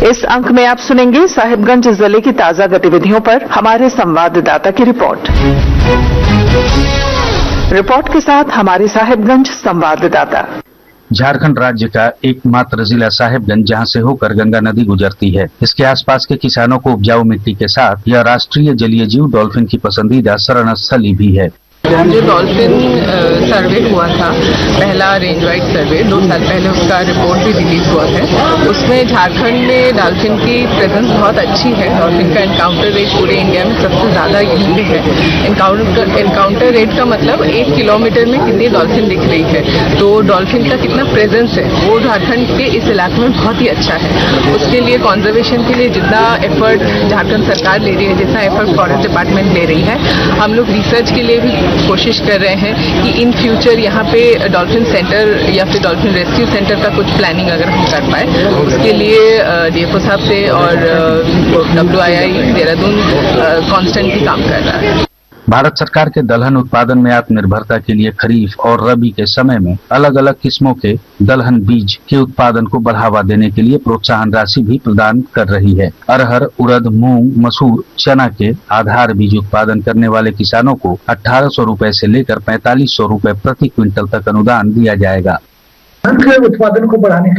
इस अंक में आप सुनेंगे साहिबगंज जिले की ताजा गतिविधियों पर हमारे संवाददाता की रिपोर्ट। रिपोर्ट के साथ हमारे साहिबगंज संवाददाता। झारखंड राज्य का एकमात्र जिला साहिबगंज जहां से होकर गंगा नदी गुजरती है। इसके आसपास के किसानों को उपजाऊ मिट्टी के साथ यह राष्ट्रीय जलीय जीव डॉल्फिन की पसंदीदा शरण स्थली भी है। जो डॉल्फिन सर्वे हुआ था, पहला रेंज वाइड सर्वे 2 साल पहले, उसका रिपोर्ट भी रिलीज हुआ है। उसमें झारखंड में डॉल्फिन की प्रेजेंस बहुत अच्छी है। डॉल्फिन का एनकाउंटर रेट पूरे इंडिया में सबसे ज्यादा यहीं पे है। एनकाउंटर रेट का मतलब 1 किलोमीटर में कितनी डॉल्फिन दिख रही है, तो डॉल्फिन का कितना प्रेजेंस है वो झारखंड के इस इलाके में बहुत ही अच्छा है। उसके लिए कंजर्वेशन के लिए जितना एफर्ट झारखंड सरकार ले रही है, जितना एफर्ट फॉरेस्ट डिपार्टमेंट ले रही है, हम लोग रिसर्च के लिए भी कोशिश कर रहे हैं कि इन फ्यूचर यहाँ पे डॉल्फिन सेंटर या फिर डॉल्फिन रेस्क्यू सेंटर का कुछ प्लानिंग अगर हम कर पाए, उसके लिए डीएफओ साहब से और WII देहरादून कॉन्स्टेंटली काम कर रहा है। भारत सरकार के दलहन उत्पादन में आत्मनिर्भरता के लिए खरीफ और रबी के समय में अलग अलग किस्मों के दलहन बीज के उत्पादन को बढ़ावा देने के लिए प्रोत्साहन राशि भी प्रदान कर रही है। अरहर, उड़द, मूंग, मसूर, चना के आधार बीज उत्पादन करने वाले किसानों को 1800 रुपए से लेकर 4500 रुपए प्रति क्विंटल तक अनुदान दिया जाएगा। उत्पादन को बढ़ाने